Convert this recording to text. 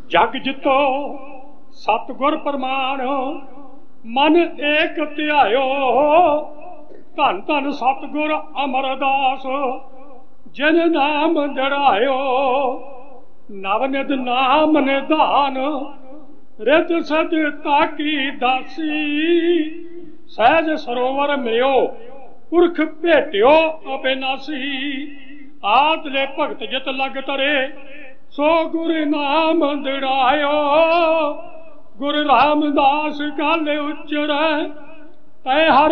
जग जितो सतगुर प्रमाण, मन एक ध्यायो। धन धन सतगुर अमरदास, जिन नाम दृढ़ायो। नवनिध नाम निधान, रित सद ताकी दासी। सहज सरोवर मिलो, पुरख भेटियो अविनाशी। आदले भगत जित लग तरे, सो गुरु नाम दृढ़ायो। गुरु रामदास गल उच्चरै, तै हर